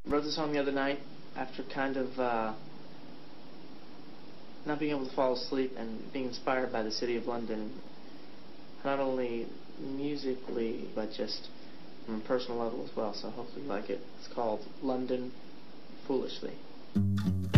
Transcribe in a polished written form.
Wrote the song the other night after kind of not being able to fall asleep and being inspired by the city of London, not only musically but just on a personal level as well. So hopefully you like it. It's called London Foolishly.